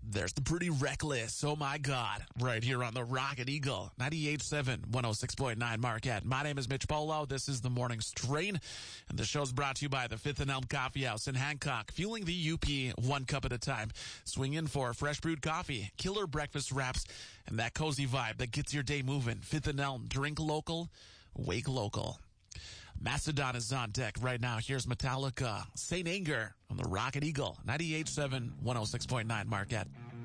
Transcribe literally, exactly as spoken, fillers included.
There's the Pretty Reckless, oh my God, right here on the Rocket Eagle, ninety-eight point seven, one oh six point nine Marquette. My name is Mitch Polo. This is the Morning Strain, and the show's brought to you by the Fifth and Elm Coffee House in Hancock, fueling the U P one cup at a time. Swing in for fresh brewed coffee, killer breakfast wraps, and that cozy vibe that gets your day moving. Fifth and Elm, drink local, wake local. Mastodon is on deck right now. Here's Metallica, Saint Anger on the Rocket Eagle, ninety-eight point seven, one oh six point nine Marquette.